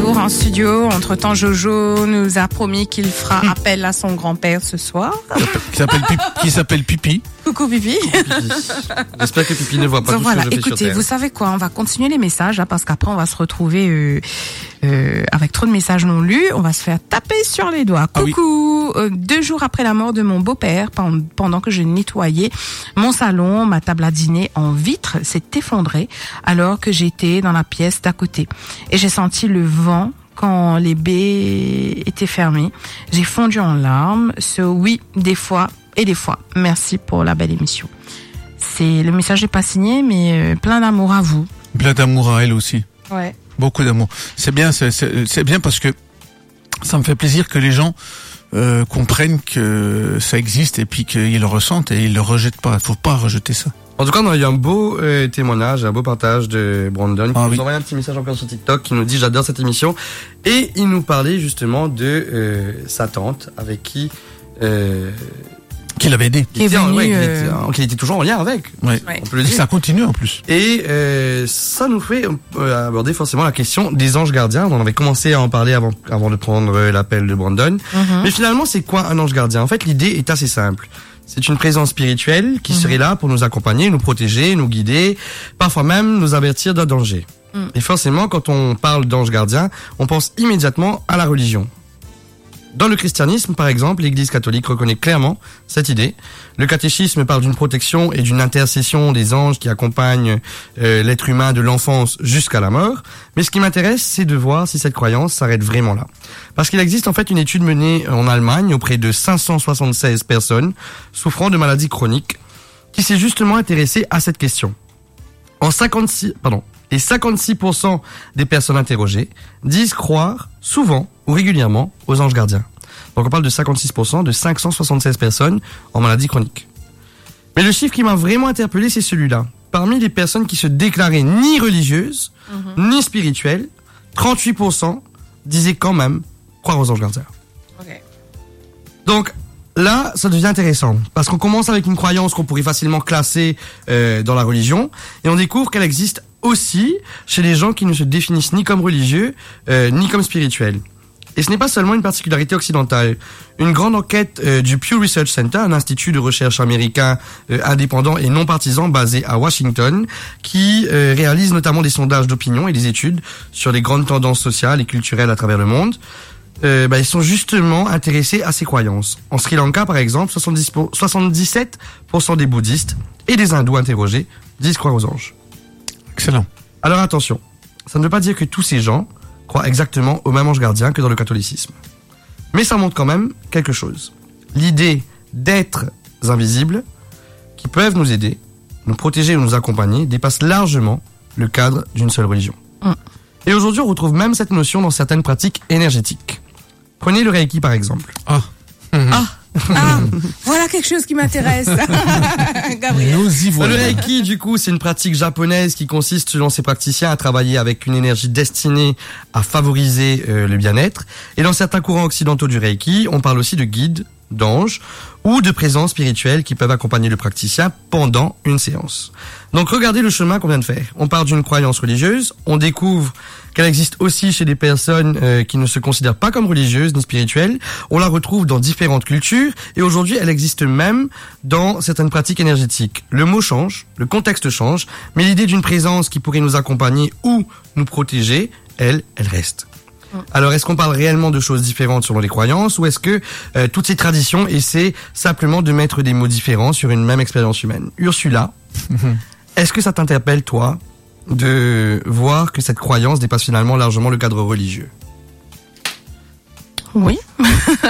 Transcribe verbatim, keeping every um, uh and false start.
retour en studio. Entre-temps, Jojo nous a promis qu'il fera appel à son grand-père ce soir. Qui s'appelle Pipi. Qui s'appelle Pipi. Coucou Pipi. J'espère que Pipi ne voit pas Donc tout voilà, ce que je fais écoutez, sur Terre. vous savez quoi, on va continuer les messages hein, parce qu'après on va se retrouver euh, euh, avec trop de messages non lus. On va se faire taper sur les doigts. Ah Coucou. Euh, deux jours après la mort de mon beau-père, pen- pendant que je nettoyais mon salon, ma table à dîner en vitre s'est effondrée alors que j'étais dans la pièce d'à côté. Et j'ai senti le vent quand les baies étaient fermées. J'ai fondu en larmes. So, oui, des fois et des fois. Merci pour la belle émission. C'est, le message n'est pas signé, mais euh, plein d'amour à vous. Plein d'amour à elle aussi. Ouais. Beaucoup d'amour. C'est bien, c'est, c'est, c'est bien parce que ça me fait plaisir que les gens euh, comprennent que ça existe et puis qu'ils le ressentent et ils le rejettent pas. Il faut pas rejeter ça. En tout cas, on a eu un beau euh, témoignage, un beau partage de Brandon qui Ah, nous oui. a envoyé un petit message encore sur TikTok qui nous dit j'adore cette émission et il nous parlait justement de euh, sa tante avec qui euh, Qui l'avait aidé. Qui est était en- venu, ouais, qu'il euh, était, en- qu'il était toujours en lien avec. Ouais. Ouais. On peut le Et dire. ça continue en plus. Et euh, ça nous fait euh, aborder forcément la question des anges gardiens. On avait commencé à en parler avant, avant de prendre euh, l'appel de Brandon. Mhm. Mais finalement, c'est quoi un ange gardien? En fait, l'idée est assez simple. C'est une présence spirituelle qui Mhm. serait là pour nous accompagner, nous protéger, nous guider, parfois même nous avertir d'un danger. Mhm. Et forcément, quand on parle d'ange gardien, on pense immédiatement à la religion. Dans le christianisme, par exemple, l'Église catholique reconnaît clairement cette idée. Le catéchisme parle d'une protection et d'une intercession des anges qui accompagnent euh, l'être humain de l'enfance jusqu'à la mort. Mais ce qui m'intéresse, c'est de voir si cette croyance s'arrête vraiment là. Parce qu'il existe en fait une étude menée en Allemagne auprès de cinq cent soixante-seize personnes souffrant de maladies chroniques qui s'est justement intéressée à cette question. En cinquante-six, pardon, et cinquante-six pour cent des personnes interrogées disent croire souvent ou régulièrement aux anges gardiens. Donc on parle de cinquante-six pour cent de cinq cent soixante-seize personnes en maladie chronique. Mais le chiffre qui m'a vraiment interpellé, c'est celui-là. Parmi les personnes qui se déclaraient ni religieuses, Mhm. ni spirituelles, trente-huit pour cent disaient quand même croire aux anges gardiens. Ok. Donc là, ça devient intéressant parce qu'on commence avec une croyance qu'on pourrait facilement classer euh, dans la religion et on découvre qu'elle existe aussi chez les gens qui ne se définissent ni comme religieux euh, ni comme spirituels. Et ce n'est pas seulement une particularité occidentale. Une grande enquête euh, du Pew Research Center, un institut de recherche américain euh, indépendant et non partisan basé à Washington, qui euh, réalise notamment des sondages d'opinion et des études sur les grandes tendances sociales et culturelles à travers le monde, euh, bah, ils sont justement intéressés à ces croyances. En Sri Lanka, par exemple, soixante-dix pour, soixante-dix-sept pour cent des bouddhistes et des hindous interrogés disent croire aux anges. Excellent. Alors attention, ça ne veut pas dire que tous ces gens croient exactement au même ange gardien que dans le catholicisme. Mais ça montre quand même quelque chose. L'idée d'êtres invisibles qui peuvent nous aider, nous protéger ou nous accompagner dépasse largement le cadre d'une seule religion. Mm. Et aujourd'hui, on retrouve même cette notion dans certaines pratiques énergétiques. Prenez le Reiki par exemple. Ah. Ah, ah, voilà quelque chose qui m'intéresse. Gabriel. Nous y Le voilà. Reiki, du coup, c'est une pratique japonaise qui consiste, selon ses praticiens, à travailler avec une énergie destinée à favoriser euh, le bien-être. Et dans certains courants occidentaux du Reiki, on parle aussi de guides, d'anges ou de présences spirituelles qui peuvent accompagner le praticien pendant une séance. Donc regardez le chemin qu'on vient de faire. On part d'une croyance religieuse, on découvre qu'elle existe aussi chez des personnes euh, qui ne se considèrent pas comme religieuses ni spirituelles. On la retrouve dans différentes cultures et aujourd'hui elle existe même dans certaines pratiques énergétiques. Le mot change, le contexte change, mais l'idée d'une présence qui pourrait nous accompagner ou nous protéger, elle, elle reste. Alors, est-ce qu'on parle réellement de choses différentes selon les croyances ou est-ce que euh, toutes ces traditions essaient simplement de mettre des mots différents sur une même expérience humaine? Ursula, est-ce que ça t'interpelle, toi, de voir que cette croyance dépasse finalement largement le cadre religieux? Oui.